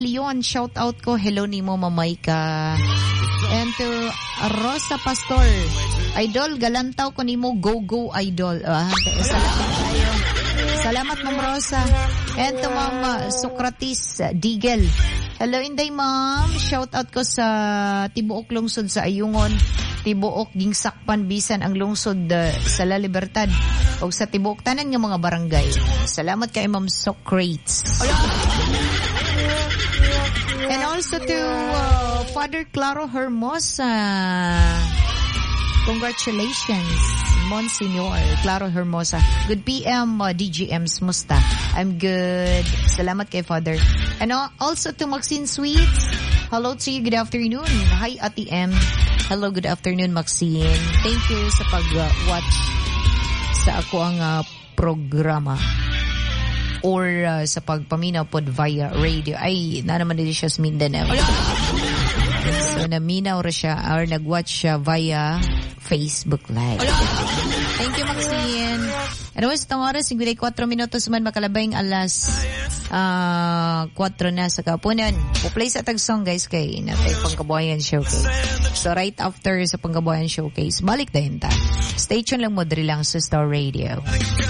Leon, shout out ko. Hello nimo mamay ka. And to Rosa Pastor, Idol, galantaw ko nimo, go Idol. Salamat tayo. Salamat Ma'am Rosa. And to Ma'am Socrates Digel. Hello Inday Ma'am, shout out ko sa Tibuok Lungsod sa Ayungon. Tibuok gingsakpan bisan ang lungsod sa La Libertad o sa Tibuok tanan nga mga barangay. Salamat kay Ma'am Socrates. And also to Father Claro Hermosa. Congratulations, Monsignor Claro Hermosa. Good PM, DGMs. Musta? I'm good. Salamat kay Father. And also to Maxine Sweets. Hello to you. Good afternoon. Hi, Ate M. Hello, good afternoon, Maxine. Thank you sa pag-watch sa ako ang programa. Or sa pagpaminaw pod via radio. Ay, na naman din siya sa Mindanao. So, naminaw ra siya or nag-watch siya via Facebook Live. Thank you, Maxine. Anyways, itong oras, 54 minutos man makalabayng alas 4 na sa kapunan. Po-play sa tag song, guys, kay natay Pangkabuhayan Showcase. So, right after sa Pangkabuhayan Showcase, balik na yun ta. Stay tuned lang mo, diri lang sa Star Radio.